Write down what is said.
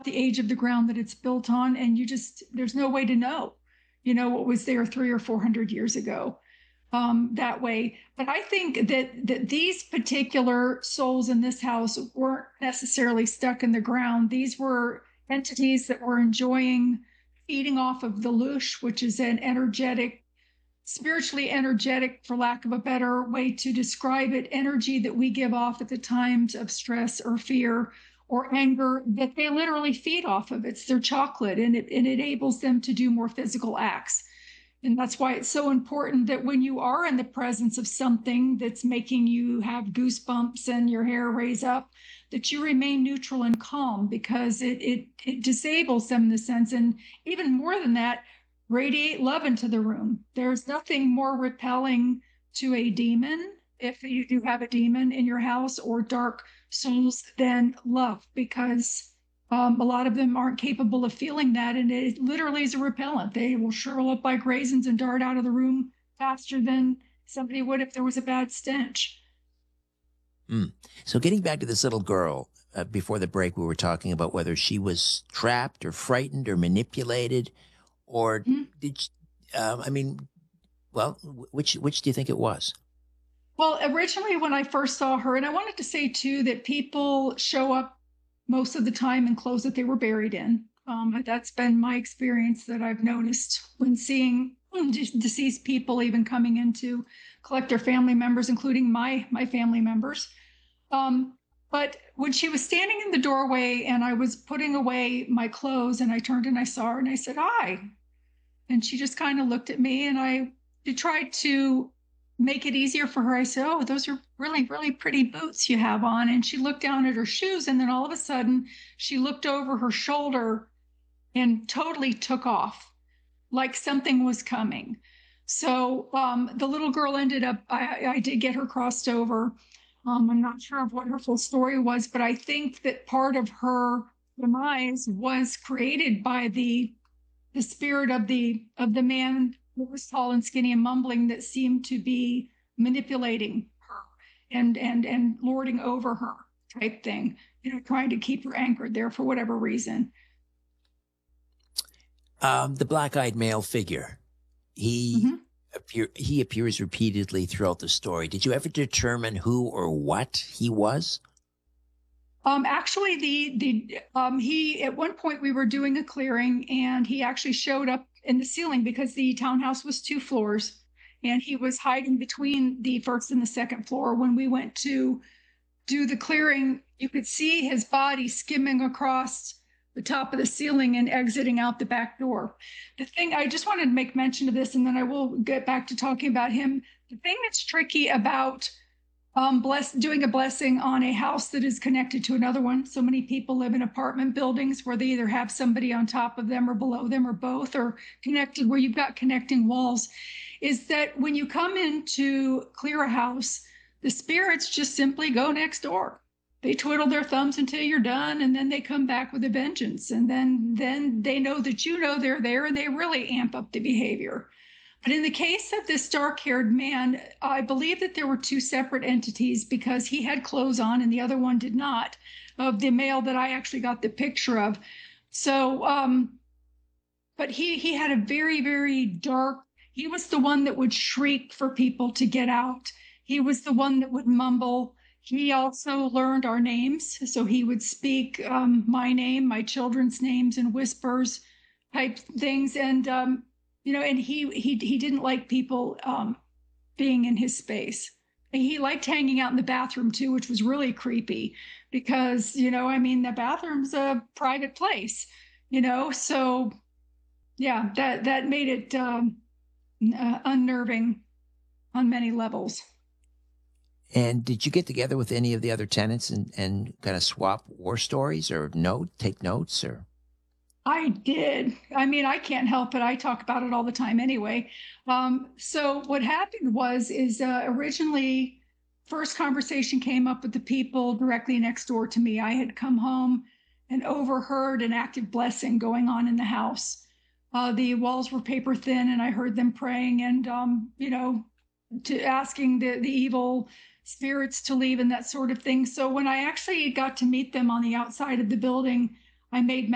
the age of the ground that it's built on, and there's no way to know, what was there 300 or 400 years ago, that way. But I think that these particular souls in this house weren't necessarily stuck in the ground. These were entities that were enjoying feeding off of the lush, which is an spiritually energetic, for lack of a better way to describe it, energy that we give off at the times of stress or fear or anger, that they literally feed off of. It's their chocolate, and it enables them to do more physical acts. And that's why it's so important that when you are in the presence of something that's making you have goosebumps and your hair raise up, that you remain neutral and calm, because it disables them in the sense. And even more than that, radiate love into the room. There's nothing more repelling to a demon, if you do have a demon in your house, or dark souls, than love, because a lot of them aren't capable of feeling that, and it literally is a repellent. They will shrivel up like raisins and dart out of the room faster than somebody would if there was a bad stench. So getting back to this little girl, before the break, we were talking about whether she was trapped or frightened or manipulated, or did she, which do you think it was? Well, originally when I first saw her, and I wanted to say too that people show up most of the time in clothes that they were buried in. That's been my experience that I've noticed when seeing deceased people, even coming in to collect their family members, including my family members. But when she was standing in the doorway and I was putting away my clothes, and I turned and I saw her and I said, "Hi." And she just kind of looked at me, and I tried to make it easier for her. I said, "Oh, those are really, really pretty boots you have on." And she looked down at her shoes, and then all of a sudden she looked over her shoulder and totally took off, like something was coming. So the little girl ended up, I did get her crossed over. I'm not sure of what her full story was, but I think that part of her demise was created by the spirit of the man who was tall and skinny and mumbling, that seemed to be manipulating her and lording over her, type thing, trying to keep her anchored there for whatever reason. The black-eyed male figure, he appears repeatedly throughout the story. Did you ever determine who or what he was? Actually, he, at one point we were doing a clearing, and he actually showed up in the ceiling, because the townhouse was 2 floors, and he was hiding between the first and the second floor. When we went to do the clearing, you could see his body skimming across the top of the ceiling and exiting out the back door. The thing, I just wanted to make mention of this, and then I will get back to talking about him. The thing that's tricky about doing a blessing on a house that is connected to another one. So many people live in apartment buildings where they either have somebody on top of them or below them, or both, or connected, where you've got connecting walls, is that when you come in to clear a house, the spirits just simply go next door. They twiddle their thumbs until you're done, and then they come back with a vengeance. And then they know that they're there, and they really amp up the behavior. But in the case of this dark-haired man, I believe that there were 2 separate entities, because he had clothes on and the other one did not, of the male that I actually got the picture of. So, but he had a very, very dark, he was the one that would shriek for people to get out. He was the one that would mumble. He also learned our names. So he would speak my name, my children's names in whispers type things. And, and he didn't like people being in his space. He liked hanging out in the bathroom too, which was really creepy, because, the bathroom's a private place, so yeah, that made it unnerving on many levels. And did you get together with any of the other tenants and kind of swap war stories, or take notes, or? I did. I can't help it. I talk about it all the time anyway. So what happened is originally, first conversation came up with the people directly next door to me. I had come home and overheard an active blessing going on in the house. The walls were paper thin, and I heard them praying and, to asking the evil spirits to leave and that sort of thing. So when I actually got to meet them on the outside of the building, I made